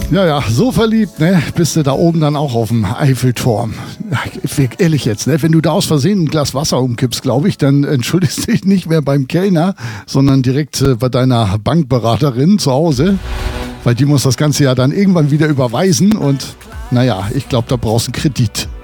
Ja, so verliebt, ne? Bist du da oben dann auch auf dem Eiffelturm. Ehrlich jetzt, ne? Wenn du da aus Versehen ein Glas Wasser umkippst, glaube ich, dann entschuldigst du dich nicht mehr beim Kellner, sondern direkt bei deiner Bankberaterin zu Hause. Weil die muss das Ganze ja dann irgendwann wieder überweisen und naja, ich glaube, da brauchst du einen Kredit.